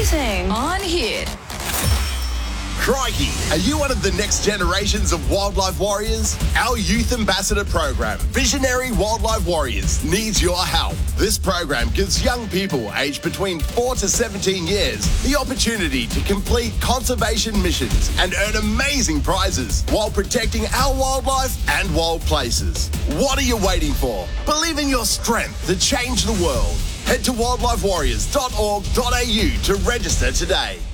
Exciting. On Hit. Crikey, are you one of the next generations of wildlife warriors? Our youth ambassador program, Visionary Wildlife Warriors, needs your help. This program gives young people aged between 4 to 17 years the opportunity to complete conservation missions and earn amazing prizes while protecting our wildlife and wild places. What are you waiting for? Believe in your strength to change the world. Head to wildlifewarriors.org.au to register today.